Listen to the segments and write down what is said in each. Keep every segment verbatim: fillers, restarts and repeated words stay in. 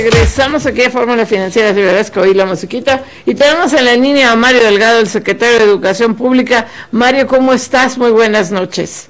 Regresamos aquí a Fórmula Financiera de Velasco y la musiquita, y tenemos en la línea a Mario Delgado, el secretario de Educación Pública. Mario, ¿cómo estás? Muy buenas noches.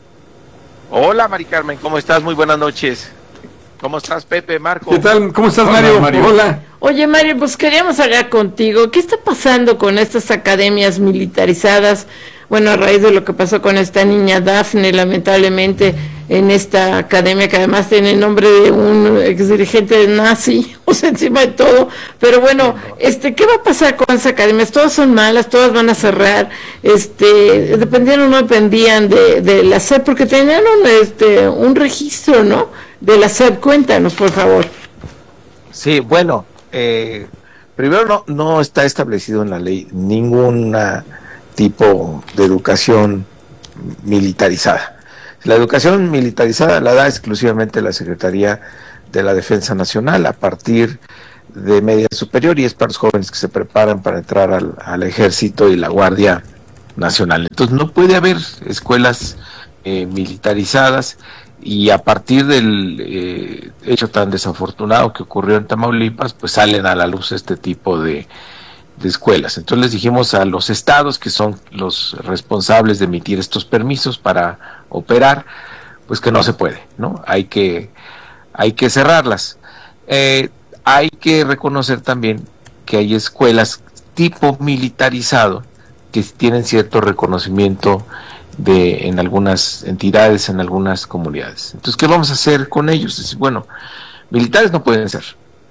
Hola, Mari Carmen, ¿cómo estás? Muy buenas noches. ¿Cómo estás, Pepe, Marco? ¿Qué tal? ¿Cómo estás, Mario? Hola, Mario. Hola. Oye, Mario, pues queríamos hablar contigo. ¿Qué está pasando con estas academias militarizadas? Bueno, a raíz de lo que pasó con esta niña Dafne, lamentablemente, en esta academia que además tiene el nombre de un exdirigente nazi, o sea, encima de todo. Pero bueno, este, ¿qué va a pasar con esas academias? Todas son malas, todas van a cerrar, este, dependían o no dependían de, de la S E P, porque tenían un, este, un registro, ¿no? De la S E P. Cuéntanos, por favor. Sí, bueno, eh, primero no, no está establecido en la ley ninguna tipo de educación militarizada. La educación militarizada la da exclusivamente la Secretaría de la Defensa Nacional a partir de media superior, y es para los jóvenes que se preparan para entrar al, al Ejército y la Guardia Nacional. Entonces no puede haber escuelas eh, militarizadas, y a partir del eh, hecho tan desafortunado que ocurrió en Tamaulipas, pues salen a la luz este tipo de de escuelas. Entonces les dijimos a los estados, que son los responsables de emitir estos permisos para operar, pues que no se puede, ¿no? Hay que, hay que cerrarlas. Eh, hay que reconocer también que hay escuelas tipo militarizado que tienen cierto reconocimiento de en algunas entidades, en algunas comunidades. Entonces, ¿qué vamos a hacer con ellos? Es, bueno, militares no pueden ser.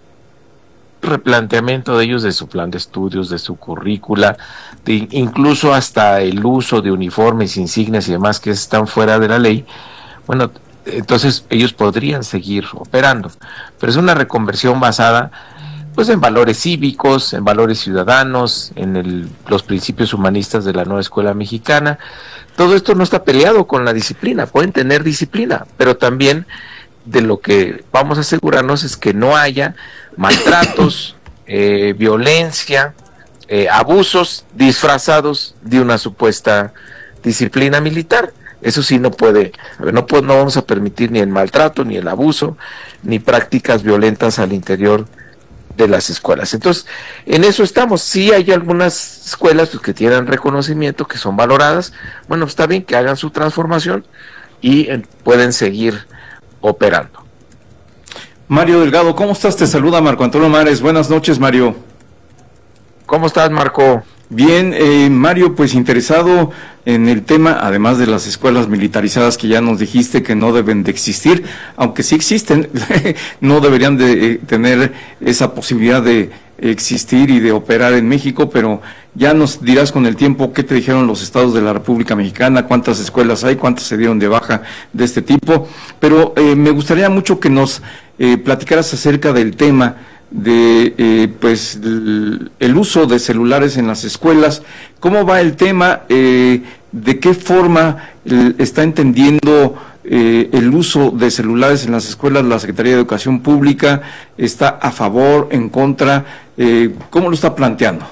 Replanteamiento de ellos, de su plan de estudios, de su currícula, de incluso hasta el uso de uniformes, insignias y demás que están fuera de la ley. Bueno, entonces ellos podrían seguir operando, pero es una reconversión basada pues en valores cívicos, en valores ciudadanos, en el, los principios humanistas de la nueva escuela mexicana. Todo esto no está peleado con la disciplina, pueden tener disciplina, pero también de lo que vamos a asegurarnos es que no haya maltratos, eh, violencia, eh, abusos disfrazados de una supuesta disciplina militar. Eso sí no puede, a ver, no, no vamos a permitir ni el maltrato, ni el abuso, ni prácticas violentas al interior de las escuelas. Entonces, en eso estamos. Sí hay algunas escuelas pues, que tienen reconocimiento, que son valoradas. Bueno, está bien que hagan su transformación y eh, pueden seguir operando. Mario Delgado, ¿cómo estás? Te saluda Marco Antonio Mares. Buenas noches, Mario. ¿Cómo estás, Marco? Bien, eh, Mario, pues interesado en el tema, además de las escuelas militarizadas que ya nos dijiste que no deben de existir, aunque sí existen, no deberían de eh, tener esa posibilidad de existir y de operar en México, pero ya nos dirás con el tiempo qué te dijeron los estados de la República Mexicana, cuántas escuelas hay, cuántas se dieron de baja de este tipo, pero eh, me gustaría mucho que nos eh, platicaras acerca del tema de eh, pues el, el uso de celulares en las escuelas. ¿Cómo va el tema? Eh, ¿De qué forma eh, está entendiendo eh, el uso de celulares en las escuelas la Secretaría de Educación Pública? ¿Está a favor, en contra? Eh, ¿Cómo lo está planteando?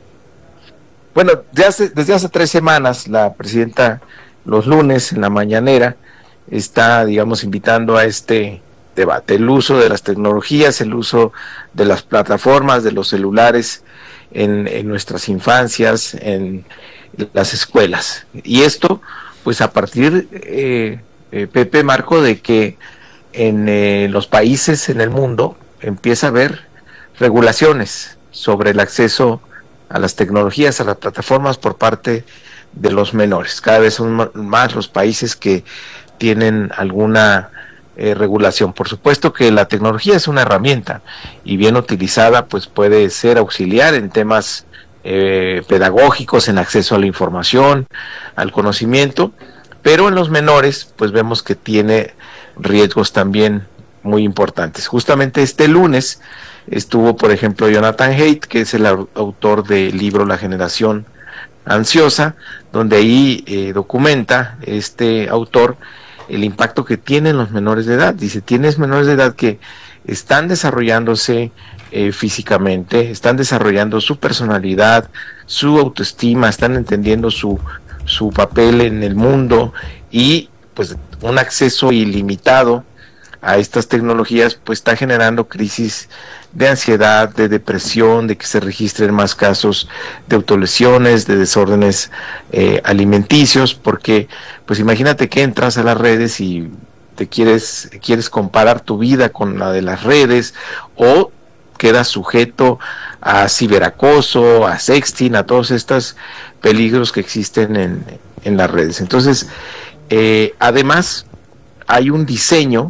Bueno, desde hace, desde hace tres semanas la presidenta los lunes en la mañanera está, digamos, invitando a este debate, el uso de las tecnologías, el uso de las plataformas, de los celulares en, en nuestras infancias, en las escuelas. Y esto, pues a partir, eh, eh, Pepe, Marco, de que en eh, los países en el mundo empieza a haber regulaciones sobre el acceso a las tecnologías, a las plataformas por parte de los menores. Cada vez son más los países que tienen alguna Eh, regulación. Por supuesto que la tecnología es una herramienta y bien utilizada pues puede ser auxiliar en temas eh, pedagógicos, en acceso a la información, al conocimiento, pero en los menores pues vemos que tiene riesgos también muy importantes. Justamente este lunes estuvo, por ejemplo, Jonathan Haidt, que es el autor del libro La Generación Ansiosa, donde ahí eh, documenta este autor el impacto que tienen los menores de edad. Dice, tienes menores de edad que están desarrollándose eh, físicamente, están desarrollando su personalidad, su autoestima, están entendiendo su, su papel en el mundo y pues un acceso ilimitado a estas tecnologías, pues está generando crisis de ansiedad, de depresión, de que se registren más casos de autolesiones, de desórdenes eh, alimenticios, porque pues imagínate que entras a las redes y te quieres, quieres comparar tu vida con la de las redes, o quedas sujeto a ciberacoso, a sexting, a todos estos peligros que existen en, en las redes. Entonces, eh, además, hay un diseño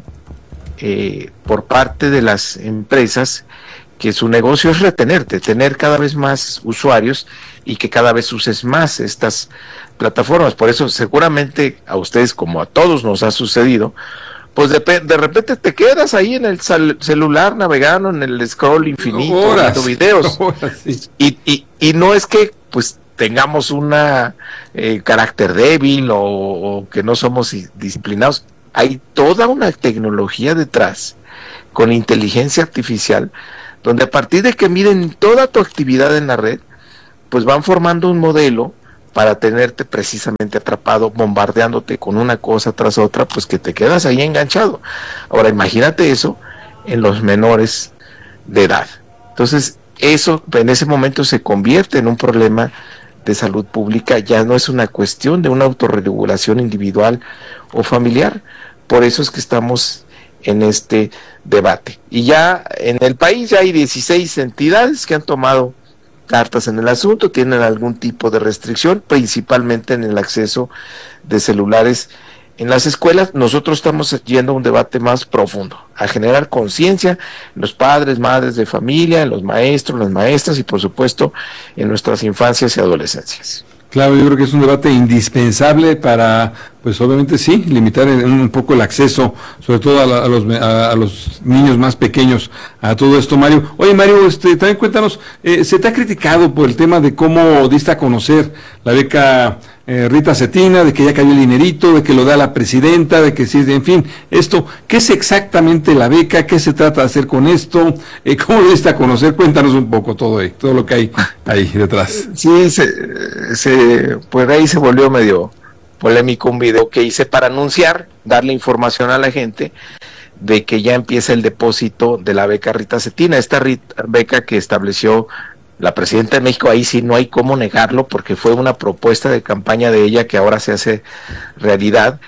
eh, por parte de las empresas que su negocio es retenerte, tener cada vez más usuarios y que cada vez uses más estas plataformas. Por eso seguramente a ustedes, como a todos nos ha sucedido, pues de, de repente te quedas ahí en el sal, celular navegando en el scroll infinito, horas, viendo videos. Horas, sí. y, y, y no es que pues tengamos una eh, carácter débil o, o que no somos disciplinados. Hay toda una tecnología detrás con inteligencia artificial, donde a partir de que miden toda tu actividad en la red, pues van formando un modelo para tenerte precisamente atrapado, bombardeándote con una cosa tras otra, pues que te quedas ahí enganchado. Ahora imagínate eso en los menores de edad. Entonces eso en ese momento se convierte en un problema de salud pública, ya no es una cuestión de una autorregulación individual o familiar. Por eso es que estamos en este debate. Y ya en el país ya hay dieciséis entidades que han tomado cartas en el asunto, tienen algún tipo de restricción, principalmente en el acceso de celulares en las escuelas. Nosotros estamos yendo a un debate más profundo, a generar conciencia en los padres, madres de familia, en los maestros, las maestras y por supuesto en nuestras infancias y adolescencias. Claro, yo creo que es un debate indispensable para, pues obviamente sí, limitar un poco el acceso, sobre todo a, la, a, los, a, a los niños más pequeños, a todo esto, Mario. Oye, Mario, este, también cuéntanos, eh, se te ha criticado por el tema de cómo diste a conocer la beca eh, Rita Cetina, de que ya cayó el dinerito, de que lo da la presidenta, de que sí, en fin, esto, ¿qué es exactamente la beca? ¿Qué se trata de hacer con esto? Eh, ¿Cómo lo diste a conocer? Cuéntanos un poco todo ahí, todo lo que hay ahí detrás. Sí, se, se, pues ahí se volvió medio polémico un video que hice para anunciar, darle información a la gente de que ya empieza el depósito de la beca Rita Cetina, esta Rita, beca que estableció la presidenta de México. Ahí sí no hay cómo negarlo porque fue una propuesta de campaña de ella que ahora se hace realidad.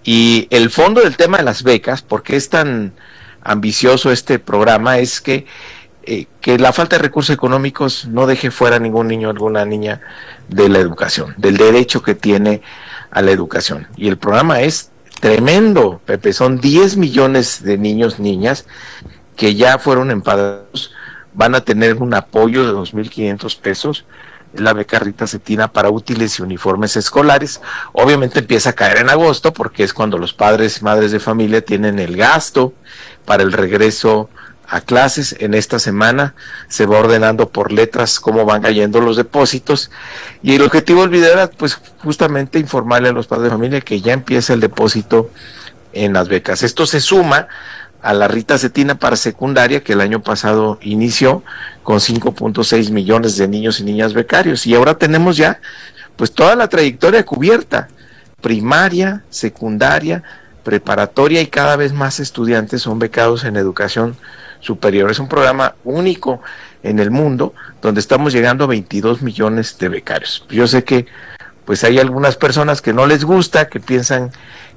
Y el fondo del tema de las becas, ¿por qué es tan ambicioso este programa? Es que eh, que la falta de recursos económicos no deje fuera a ningún niño o alguna niña de la educación, del derecho que tiene a la educación. Y el programa es tremendo, Pepe, son diez millones de niños, niñas, que ya fueron empadronados, van a tener un apoyo de dos mil quinientos pesos, la beca Rita Cetina para útiles y uniformes escolares. Obviamente empieza a caer en agosto, porque es cuando los padres y madres de familia tienen el gasto para el regreso a clases. En esta semana se va ordenando por letras cómo van cayendo los depósitos, y el objetivo del video era pues justamente informarle a los padres de familia que ya empieza el depósito en las becas. Esto se suma a la Rita Cetina para secundaria, que el año pasado inició con cinco punto seis millones de niños y niñas becarios, y ahora tenemos ya pues toda la trayectoria cubierta, primaria, secundaria, preparatoria, y cada vez más estudiantes son becados en educación superior. Es un programa único en el mundo donde estamos llegando a veintidós millones de becarios. Yo sé que pues hay algunas personas que no les gusta, que piensan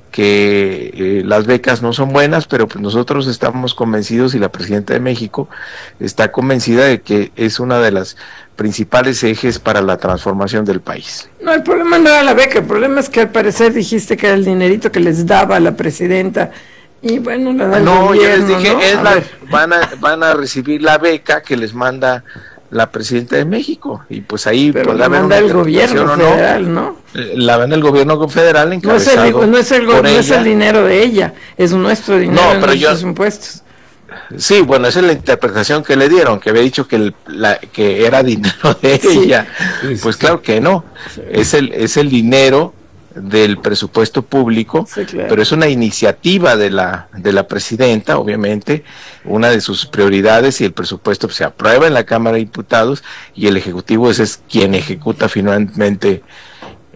que eh, las becas no son buenas, pero pues nosotros estamos convencidos, y la presidenta de México está convencida de que es una de las principales ejes para la transformación del país. No, el problema no era la beca, el problema es que al parecer dijiste que era el dinerito que les daba la presidenta, y bueno, la da el no, gobierno, yo les dije, ¿no? es A la, ver. van a van a recibir la beca que les manda la presidenta de México, y pues ahí Pero podrá la haber manda una el gobierno interpretación o no. federal, ¿no? La manda el gobierno federal No es, encabezado el, no, es el, por no es el ella. dinero de ella, es nuestro dinero, No, de pero yo- nuestros impuestos. Sí, bueno, esa es la interpretación que le dieron, que había dicho que el, la, que era dinero de Sí. ella. Sí, sí, Pues sí. claro que no, es el es el dinero del presupuesto público, Sí, claro. pero es una iniciativa de la de la presidenta, obviamente, una de sus prioridades, y el presupuesto se aprueba en la Cámara de Diputados y el Ejecutivo ese es quien ejecuta finalmente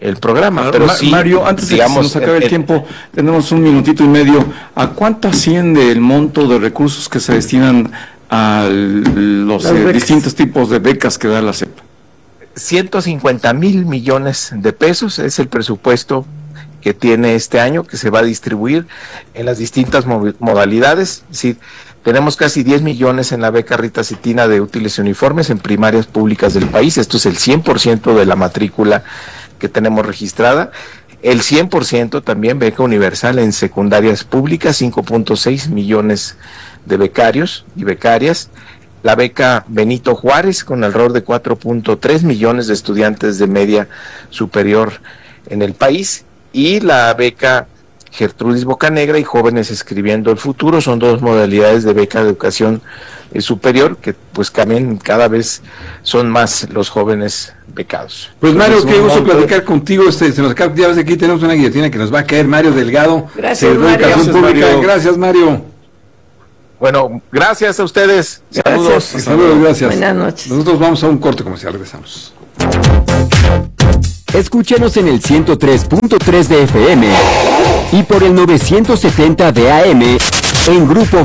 el programa. Pero Ma- sí, Mario, antes de digamos, que se nos acabe el, el tiempo, tenemos un minutito y medio. ¿A cuánto asciende el monto de recursos que se destinan a los eh, distintos tipos de becas que da la SEP? ciento cincuenta mil millones de pesos es el presupuesto que tiene este año, que se va a distribuir en las distintas modalidades. Es decir, tenemos casi diez millones en la beca Rita Cetina de útiles y uniformes en primarias públicas del país. Esto es el cien por ciento de la matrícula que tenemos registrada. El cien por ciento también beca universal en secundarias públicas, cinco punto seis millones de becarios y becarias. La beca Benito Juárez con alrededor de cuatro punto tres millones de estudiantes de media superior en el país. Y la beca Gertrudis Bocanegra y Jóvenes Escribiendo el Futuro, son dos modalidades de beca de educación eh, superior que pues también cada vez son más los jóvenes becados. Pues Mario, Entonces, qué gusto monto... platicar contigo, este, se nos acaba, ya ves, aquí tenemos una guillotina que nos va a caer, Mario Delgado. Gracias, Mario. Gracias, Mario. Gracias, Mario. Bueno, gracias a ustedes. Gracias. Saludos. Saludos, gracias. Buenas noches. Nosotros vamos a un corte comercial, regresamos. Escúchenos en el ciento tres punto tres de F M y por el novecientos setenta de A M en Grupo